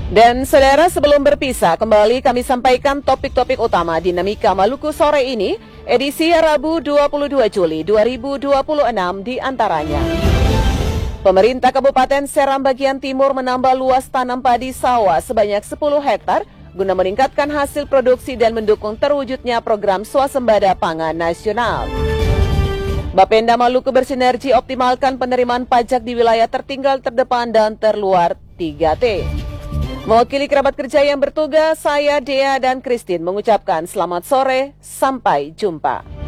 Dan saudara, sebelum berpisah, kembali kami sampaikan topik-topik utama Dinamika Maluku sore ini, edisi Rabu 22 Juli 2026 di antaranya. Pemerintah Kabupaten Seram bagian timur menambah luas tanam padi sawah sebanyak 10 hektar guna meningkatkan hasil produksi dan mendukung terwujudnya program swasembada pangan nasional. Bapenda Maluku bersinergi optimalkan penerimaan pajak di wilayah tertinggal, terdepan, dan terluar 3T. Mewakili kerabat kerja yang bertugas, saya Dea dan Christine mengucapkan selamat sore, sampai jumpa.